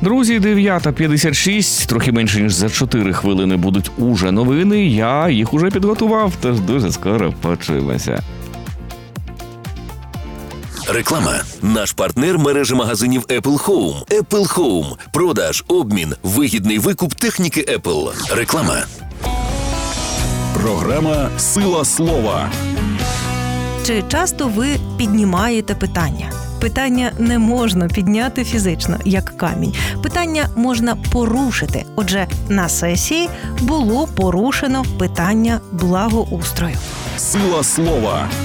Друзі, 9:56, трохи менше ніж за 4 хвилини будуть уже новини. Я їх уже підготував, тож дуже скоро почуємося. Реклама. Наш партнер – мережа магазинів Apple Home. Apple Home. Продаж, обмін, вигідний викуп техніки Apple. Реклама. Програма «Сила слова». Чи часто ви піднімаєте питання? Питання не можна підняти фізично, як камінь. Питання можна порушити. Отже, на сесії було порушено питання благоустрою. «Сила слова».